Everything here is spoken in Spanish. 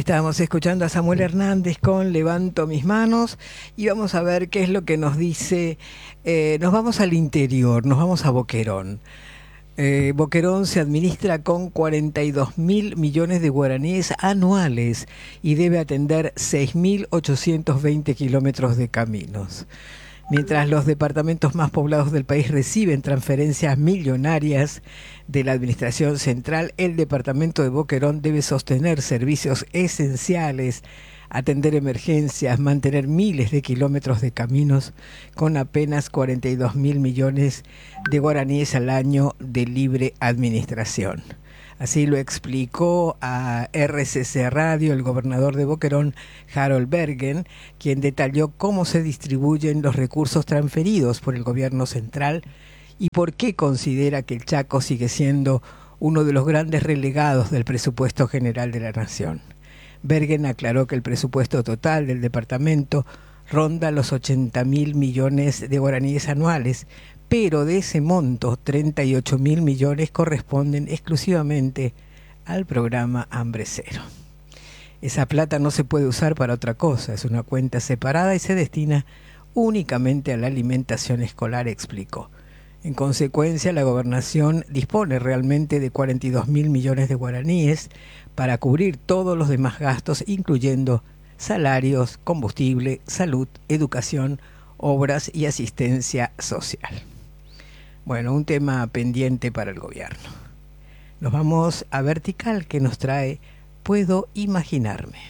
Estábamos escuchando a Samuel Hernández con Levanto mis manos y vamos a ver qué es lo que nos dice. Nos vamos al interior, nos vamos a Boquerón. Boquerón se administra con 42.000 millones de guaraníes anuales y debe atender 6.820 kilómetros de caminos. Mientras los departamentos más poblados del país reciben transferencias millonarias de la administración central, el departamento de Boquerón debe sostener servicios esenciales, atender emergencias, mantener miles de kilómetros de caminos con apenas 42.000 millones de guaraníes al año de libre administración. Así lo explicó a RCC Radio el gobernador de Boquerón, Harold Bergen, quien detalló cómo se distribuyen los recursos transferidos por el gobierno central y por qué considera que el Chaco sigue siendo uno de los grandes relegados del presupuesto general de la nación. Bergen aclaró que el presupuesto total del departamento ronda los 80.000 millones de guaraníes anuales, pero de ese monto, 38.000 millones corresponden exclusivamente al programa Hambre Cero. Esa plata no se puede usar para otra cosa, es una cuenta separada y se destina únicamente a la alimentación escolar, explicó. En consecuencia, la gobernación dispone realmente de 42.000 millones de guaraníes para cubrir todos los demás gastos, incluyendo salarios, combustible, salud, educación, obras y asistencia social. Bueno, un tema pendiente para el gobierno. Nos vamos a Vertical, que nos trae Puedo Imaginarme.